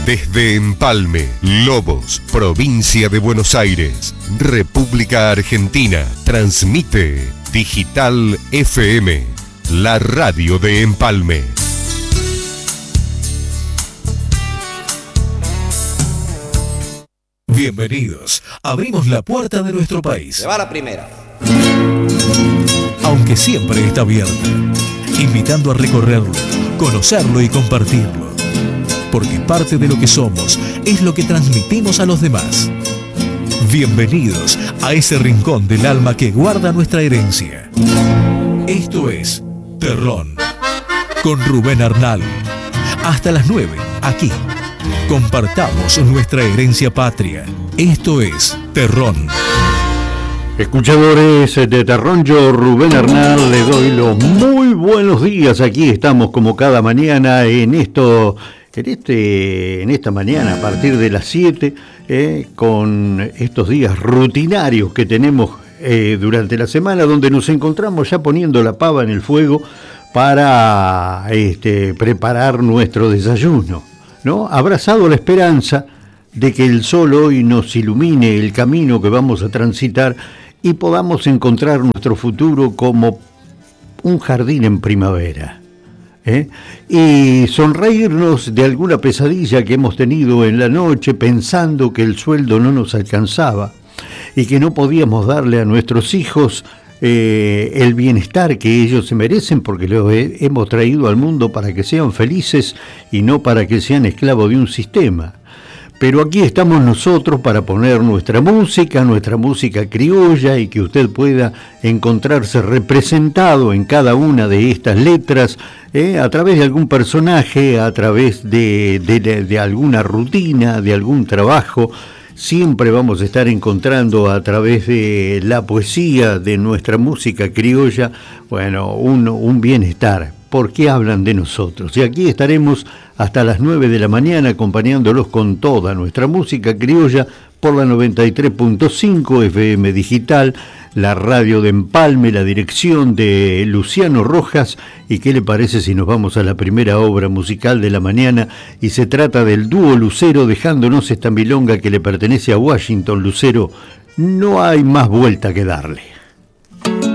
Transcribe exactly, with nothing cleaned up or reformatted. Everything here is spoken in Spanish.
Desde Empalme, Lobos, provincia de Buenos Aires, República Argentina, transmite Digital F M, la radio de Empalme. Bienvenidos. Abrimos la puerta de nuestro país. Se va la primera. Aunque siempre está abierta, invitando a recorrerlo, conocerlo y compartirlo. Porque parte de lo que somos es lo que transmitimos a los demás. Bienvenidos a ese rincón del alma que guarda nuestra herencia. Esto es Terrón, con Rubén Arnal. Hasta las nueve, aquí. Compartamos nuestra herencia patria. Esto es Terrón. Escuchadores de Terrón, yo Rubén Arnal les doy los muy buenos días. Aquí estamos como cada mañana en esto, en este, en esta mañana a partir de las siete, eh, con estos días rutinarios que tenemos eh, durante la semana, donde nos encontramos ya poniendo la pava en el fuego para este, preparar nuestro desayuno, ¿no? Abrazado a la esperanza de que el sol hoy nos ilumine el camino que vamos a transitar y podamos encontrar nuestro futuro como un jardín en primavera, ¿eh? Y sonreírnos de alguna pesadilla que hemos tenido en la noche pensando que el sueldo no nos alcanzaba y que no podíamos darle a nuestros hijos eh, el bienestar que ellos se merecen, porque los he, hemos traído al mundo para que sean felices y no para que sean esclavos de un sistema. Pero aquí estamos nosotros para poner nuestra música, nuestra música criolla, y que usted pueda encontrarse representado en cada una de estas letras, eh, a través de algún personaje, a través de, de, de, de alguna rutina, de algún trabajo. Siempre vamos a estar encontrando a través de la poesía de nuestra música criolla, bueno, un, un bienestar, porque hablan de nosotros. Y aquí estaremos hasta las nueve de la mañana acompañándolos con toda nuestra música criolla por la noventa y tres punto cinco F M Digital, la radio de Empalme, la dirección de Luciano Rojas. ¿Y qué le parece si nos vamos a la primera obra musical de la mañana? Y se trata del dúo Lucero, dejándonos esta milonga que le pertenece a Washington Lucero. No hay más vuelta que darle.